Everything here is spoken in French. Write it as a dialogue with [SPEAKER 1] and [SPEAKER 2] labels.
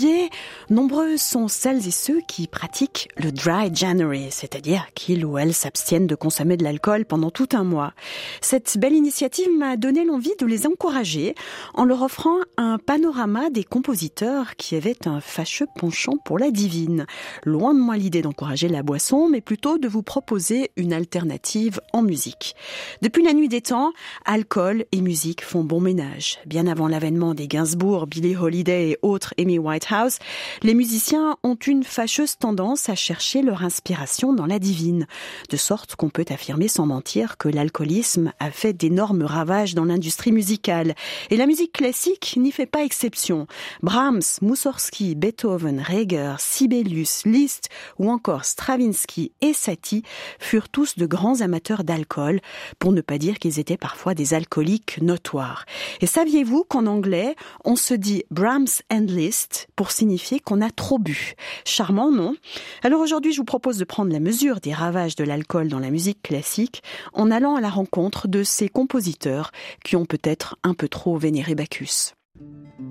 [SPEAKER 1] janvier, nombreux sont celles et ceux qui pratiquent le Dry January, c'est-à-dire qu'ils ou elles s'abstiennent de consommer de l'alcool pendant tout un mois. Cette belle initiative m'a donné l'envie de les encourager en leur offrant un panorama des compositeurs qui avaient un fâcheux penchant pour la divine. Loin de moi l'idée d'encourager la boisson, mais plutôt de vous proposer une alternative en musique. Depuis la nuit des temps, alcool et musique font bon ménage. Bien avant l'avènement des Gainsbourg, Billie Holiday et autres Amy Whitehouse, les musiciens ont une fâcheuse tendance à chercher leur inspiration dans la divine. De sorte qu'on peut affirmer sans mentir que l'alcoolisme a fait d'énormes ravages dans l'industrie musicale. Et la musique classique n'y fait pas exception. Brahms, Mussorgsky, Beethoven, Reger, Sibelius, Liszt ou encore Stravinsky et Satie furent tous de grands amateurs d'alcool, pour ne pas dire qu'ils étaient parfois des alcooliques notoires. Et saviez-vous qu'en anglais, on se dit Brahms and Liszt pour signifier qu'on a trop bu? Charmant, non? Alors aujourd'hui, je vous propose de prendre la mesure des ravages de l'alcool dans la musique classique en allant à la rencontre de ces compositeurs qui ont peut-être un peu trop vénéré Bacchus.